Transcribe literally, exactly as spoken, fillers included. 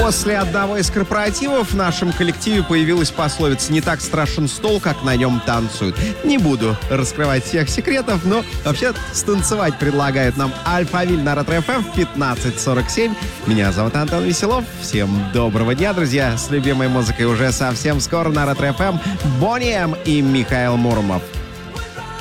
После одного из корпоративов в нашем коллективе появилась пословица «Не так страшен стол, как на нем танцуют». Не буду раскрывать всех секретов, но вообще станцевать предлагают нам Альфавиль на Ретро-эф эм в пятнадцать сорок семь. Меня зовут Антон Веселов. Всем доброго дня, друзья. С любимой музыкой уже совсем скоро на Ретро-эф эм Boney M и Михаил Муромов.